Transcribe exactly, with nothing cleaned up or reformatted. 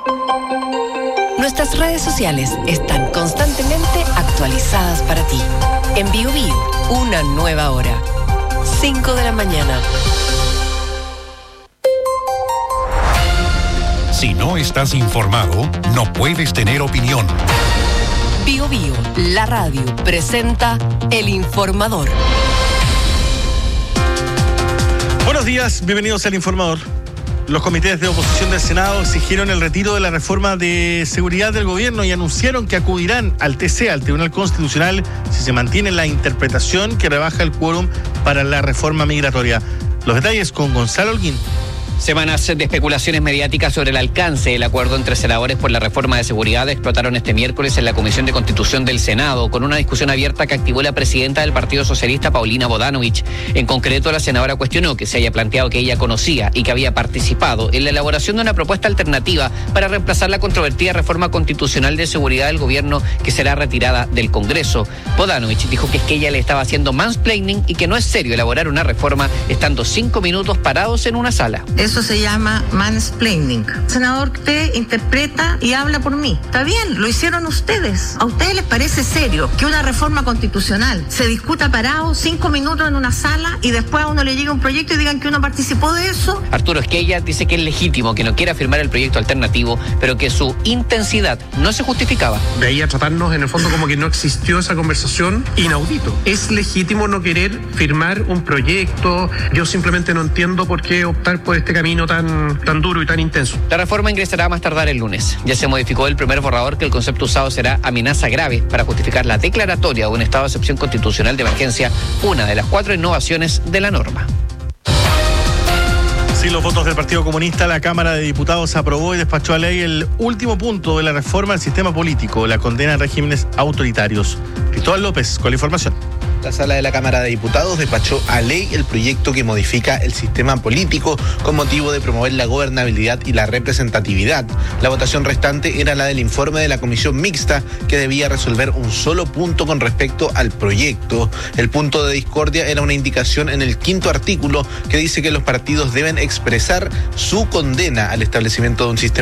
Nuestras redes sociales están constantemente actualizadas para ti. En Bio Bio, una nueva hora. cinco de la mañana. Si no estás informado, no puedes tener opinión. Bio Bio, la radio, presenta El Informador. Buenos días, bienvenidos al Informador. Los comités de oposición del Senado exigieron el retiro de la reforma de seguridad del gobierno y anunciaron que acudirán al T C, al Tribunal Constitucional, si se mantiene la interpretación que rebaja el quórum para la reforma migratoria. Los detalles con Gonzalo Holguín. Semanas de especulaciones mediáticas sobre el alcance del acuerdo entre senadores por la reforma de seguridad explotaron este miércoles en la Comisión de Constitución del Senado, con una discusión abierta que activó la presidenta del Partido Socialista, Paulina Bodanovich. En concreto, la senadora cuestionó que se haya planteado que ella conocía y que había participado en la elaboración de una propuesta alternativa para reemplazar la controvertida reforma constitucional de seguridad del gobierno que será retirada del Congreso. Bodanovich dijo que es que ella le estaba haciendo mansplaining y que no es serio elaborar una reforma estando cinco minutos parados en una sala. Eso se llama mansplaining. Senador, usted interpreta y habla por mí. Está bien, lo hicieron ustedes. ¿A ustedes les parece serio que una reforma constitucional se discuta parado cinco minutos en una sala y después a uno le llega un proyecto y digan que uno participó de eso? Arturo Esquella dice que es legítimo que no quiera firmar el proyecto alternativo, pero que su intensidad no se justificaba. De ahí a tratarnos en el fondo como que no existió esa conversación, inaudito. Es legítimo no querer firmar un proyecto. Yo simplemente no entiendo por qué optar por este camino tan, tan duro y tan intenso. La reforma ingresará a más tardar el lunes. Ya se modificó el primer borrador que el concepto usado será amenaza grave para justificar la declaratoria de un estado de excepción constitucional de emergencia, una de las cuatro innovaciones de la norma. Sin los votos del Partido Comunista, la Cámara de Diputados aprobó y despachó a ley el último punto de la reforma al sistema político, la condena a regímenes autoritarios. Cristóbal López con la información. La sala de la Cámara de Diputados despachó a ley el proyecto que modifica el sistema político con motivo de promover la gobernabilidad y la representatividad. La votación restante era la del informe de la comisión mixta, que debía resolver un solo punto con respecto al proyecto. El punto de discordia era una indicación en el quinto artículo que dice que los partidos deben expresar su condena al establecimiento de un sistema